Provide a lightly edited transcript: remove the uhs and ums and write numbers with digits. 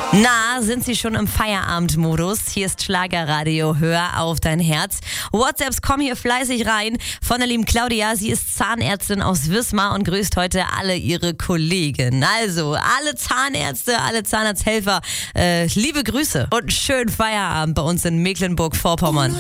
Na, sind Sie schon im Feierabendmodus? Hier ist Schlagerradio, hör auf dein Herz. WhatsApps kommen hier fleißig rein von der lieben Claudia. Sie ist Zahnärztin aus Wismar und grüßt heute alle ihre Kollegen. Also, alle Zahnärzte, alle Zahnarzthelfer, liebe Grüße und schönen Feierabend bei uns in Mecklenburg-Vorpommern.